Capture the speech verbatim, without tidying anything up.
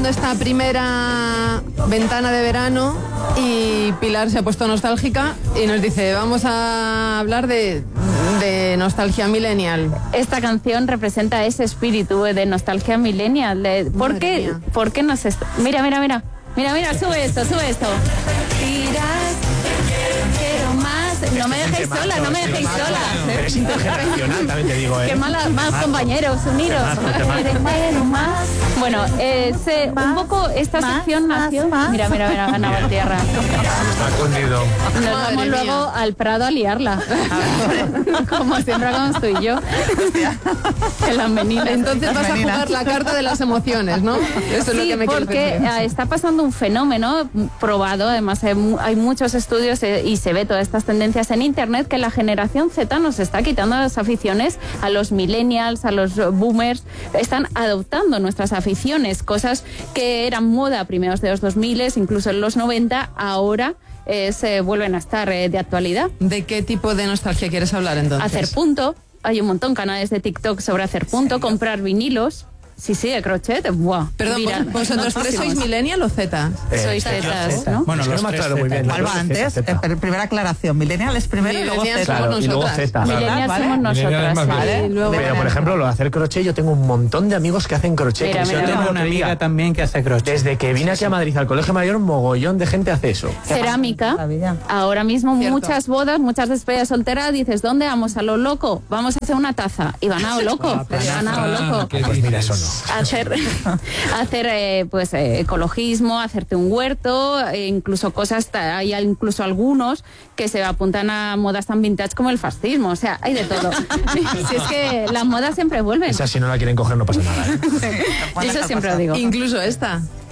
grabando esta primera ventana de verano y Pilar se ha puesto nostálgica y nos dice, vamos a hablar de, de nostalgia millennial. Esta canción representa ese espíritu de nostalgia millennial. De, ¿por, qué, ¿Por qué nos está? Mira, mira, mira. Mira, mira, sube esto, sube esto. Tiras, quiero más. No me dejéis sola, no me dejéis sola. Pero es intergeneracional, también te digo, ¿eh? Qué mala, más compañeros, unidos. Quiero más. Bueno, eh, se, un poco esta sección nació. Mira, mira, mira, ganaba el tierra. Está escondido. Nos vamos luego al Prado a liarla. Como siempre hagamos tú y yo. En las meninas. Entonces vas a jugar la carta de las emociones, ¿no? Eso es lo que me quieres decir. Porque está pasando un fenómeno probado, además hay muchos estudios y se ve todas estas tendencias en internet, que la generación Z nos está quitando las aficiones a los millennials, a los boomers. Están adoptando nuestras aficiones, cosas que eran moda a primeros de los dos mil, incluso en los noventa, ahora eh, se vuelven a estar eh, de actualidad. ¿De qué tipo de nostalgia quieres hablar entonces? Hacer punto. Hay un montón de canales de TikTok sobre hacer punto, comprar vinilos. Sí, sí, de crochet. Buah. Perdón, mira, ¿vosotros tres sois millennial o Z? Eh, sois Z, ¿no? Bueno, los tres claro, muy bien. ¿Cuál va antes? Eh, primera aclaración, millennial es primero y luego Z. Claro, y luego Z. Millennial ¿vale? somos nosotras. ¿Vale? Luego, pero, por ejemplo, lo de hacer crochet, yo tengo un montón de amigos que hacen crochet. Mira, que mira, yo tengo mira. una amiga amiga también que hace crochet. Desde que vine aquí a Madrid, al Colegio Mayor, un mogollón de gente hace eso. cerámica. Maravilla. Ahora mismo Cierto. muchas bodas, muchas despedidas solteras, dices, ¿dónde vamos? A lo loco. Vamos a hacer una taza. Y van a lo loco. Van a lo loco. Pues mira, eso no. Hacer, hacer eh, pues eh, ecologismo, hacerte un huerto, eh, incluso cosas, hay incluso algunos que se apuntan a modas tan vintage como el fascismo, o sea, hay de todo. Si es que las modas siempre vuelven. Esa si no la quieren coger no pasa nada, ¿eh? Eso siempre lo digo. Incluso esta.